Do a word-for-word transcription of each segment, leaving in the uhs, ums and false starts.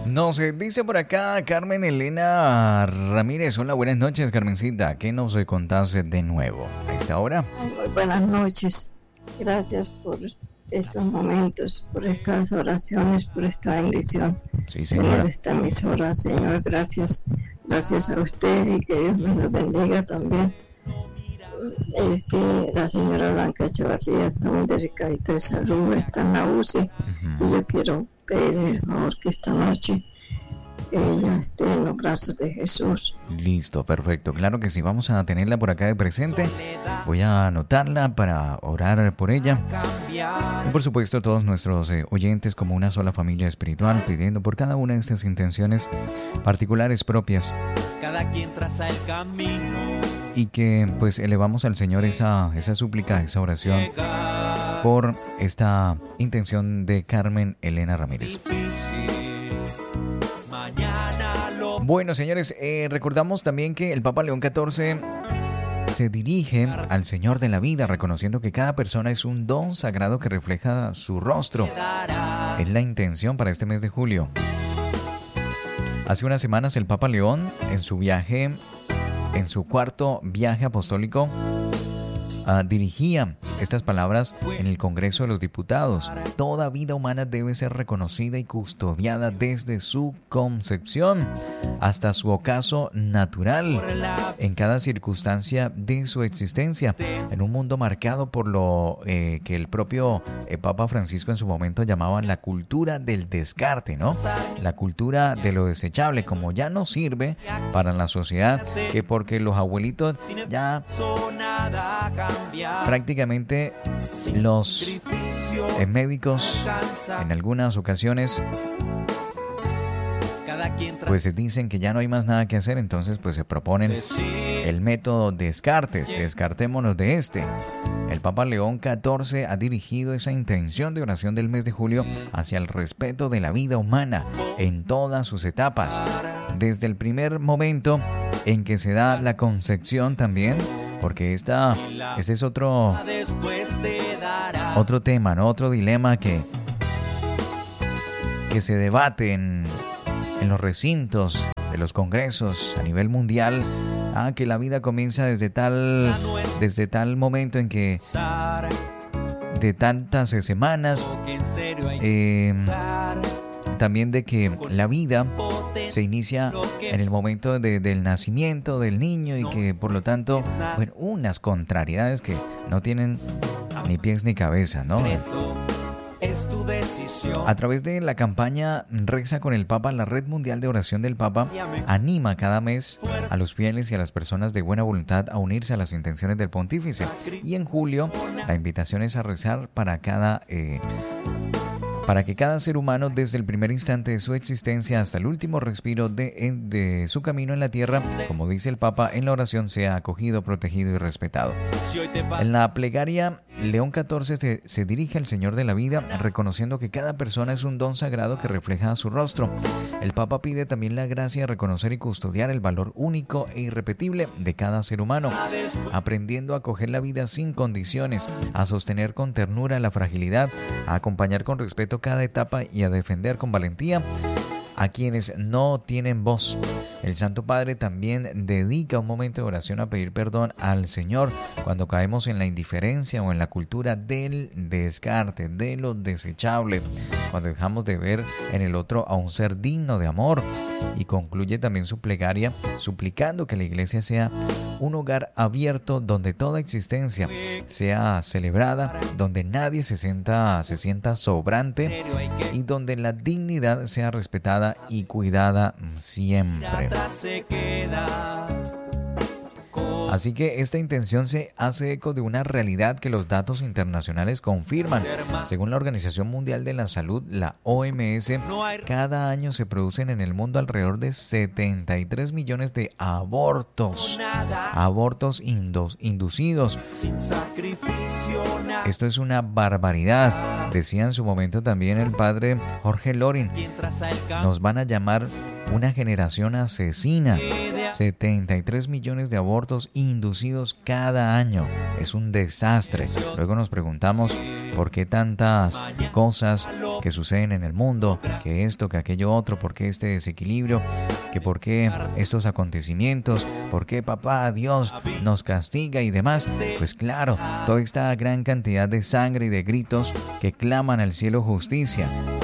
Nos eh, dice por acá Carmen Elena Ramírez. Hola, buenas noches, Carmencita. ¿Qué nos eh, contás de nuevo a esta hora? Muy buenas noches. Gracias por estos momentos, por estas oraciones, por esta bendición. Sí, señora. Por esta emisora, Señor, gracias. Gracias a usted y que Dios nos los bendiga también. Es que la señora Blanca Echevarría está muy delicadita de salud, está en la U C I, uh-huh. Y yo quiero pedirle el favor que esta noche ella esté en los brazos de Jesús. Listo, perfecto. Claro que sí, vamos a tenerla por acá de presente. Voy a anotarla para orar por ella. Y por supuesto todos nuestros eh, oyentes como una sola familia espiritual, pidiendo por cada una de estas intenciones particulares propias. Cada quien traza el camino. Y que pues elevamos al Señor esa, esa súplica, esa oración por esta intención de Carmen Elena Ramírez. Bueno, señores, eh, recordamos también que el Papa León catorce se dirige al Señor de la vida, reconociendo que cada persona es un don sagrado que refleja su rostro. Es la intención para este mes de julio. Hace unas semanas el Papa León, en su viaje, en su cuarto viaje apostólico, Uh, dirigía estas palabras en el Congreso de los Diputados. Toda vida humana debe ser reconocida y custodiada desde su concepción hasta su ocaso natural, en cada circunstancia de su existencia, en un mundo marcado por lo eh, que el propio eh, Papa Francisco en su momento llamaban la cultura del descarte, ¿no? La cultura de lo desechable, como ya no sirve para la sociedad, que porque los abuelitos ya prácticamente los eh, médicos en algunas ocasiones pues dicen que ya no hay más nada que hacer, entonces pues se proponen el método Descartes, descartémonos de este. El Papa León catorce ha dirigido esa intención de oración del mes de julio hacia el respeto de la vida humana en todas sus etapas, desde el primer momento en que se da la concepción también, porque esta, ese es otro, otro tema, ¿no? Otro dilema que, que se debate en, en los recintos de los congresos a nivel mundial. Ah, que la vida comienza desde tal, desde tal momento en que de tantas semanas, eh, también de que la vida se inicia en el momento de, del nacimiento del niño y que por lo tanto, bueno, unas contrariedades que no tienen ni pies ni cabeza, ¿no? A través de la campaña Reza con el Papa, la Red Mundial de Oración del Papa anima cada mes a los fieles y a las personas de buena voluntad a unirse a las intenciones del pontífice. Y en julio la invitación es a rezar para cada eh, para que cada ser humano, desde el primer instante de su existencia hasta el último respiro de, de su camino en la tierra, como dice el Papa en la oración, sea acogido, protegido y respetado. En la plegaria, León catorce se, se dirige al Señor de la vida, reconociendo que cada persona es un don sagrado que refleja su rostro. El Papa pide también la gracia de reconocer y custodiar el valor único e irrepetible de cada ser humano, aprendiendo a acoger la vida sin condiciones, a sostener con ternura la fragilidad, a acompañar con respeto cada etapa y a defender con valentía a quienes no tienen voz. El Santo Padre también dedica un momento de oración a pedir perdón al Señor cuando caemos en la indiferencia o en la cultura del descarte, de lo desechable, cuando dejamos de ver en el otro a un ser digno de amor. Y concluye también su plegaria suplicando que la Iglesia sea un hogar abierto donde toda existencia sea celebrada, donde nadie se sienta, se sienta sobrante y donde la dignidad sea respetada y cuidada siempre. Así que esta intención se hace eco de una realidad que los datos internacionales confirman. Según la Organización Mundial de la Salud, la O M S, cada año se producen en el mundo alrededor de setenta y tres millones de abortos. Abortos indu- inducidos. Esto es una barbaridad. Decía en su momento también el padre Jorge Loring. Nos van a llamar una generación asesina. setenta y tres millones de abortos inducidos cada año. Es un desastre. Luego nos preguntamos ¿Por qué tantas cosas que suceden en el mundo? Que esto, que aquello otro, ¿por qué este desequilibrio? Que por qué estos acontecimientos, ¿por qué papá Dios nos castiga y demás? Pues claro, toda esta gran cantidad de sangre y de gritos que claman al cielo justicia.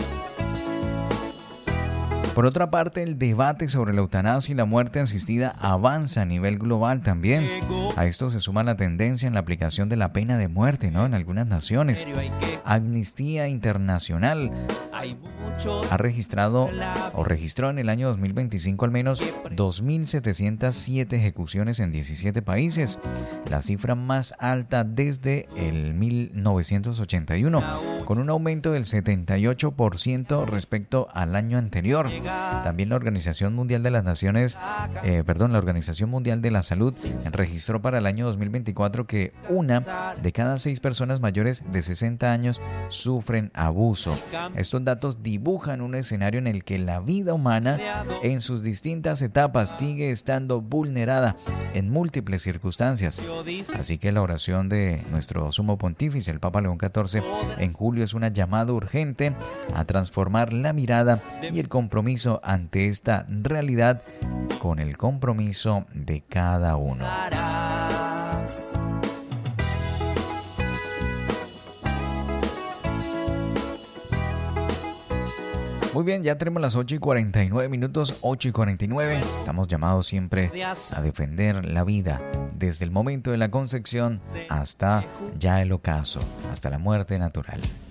Por otra parte, el debate sobre la eutanasia y la muerte asistida avanza a nivel global también. A esto se suma la tendencia en la aplicación de la pena de muerte, ¿no?, en algunas naciones. Amnistía Internacional ha registrado o registró en el año dos mil veinticinco al menos dos mil setecientas siete ejecuciones en diecisiete países, la cifra más alta desde el mil novecientos ochenta y uno, con un aumento del setenta y ocho por ciento respecto al año anterior. También la Organización Mundial de las Naciones, eh, perdón, la Organización Mundial de la Salud registró para el año dos mil veinticuatro que una de cada seis personas mayores de sesenta años sufren abuso. Estos datos dibujan un escenario en el que la vida humana en sus distintas etapas sigue estando vulnerada en múltiples circunstancias. Así que la oración de nuestro sumo pontífice, el Papa León catorce, en julio es una llamada urgente a transformar la mirada y el compromiso ante esta realidad con el compromiso de cada uno. Muy bien, ya tenemos las ocho y cuarenta y nueve minutos, ocho y cuarenta y nueve. Estamos llamados siempre a defender la vida desde el momento de la concepción hasta ya el ocaso, hasta la muerte natural.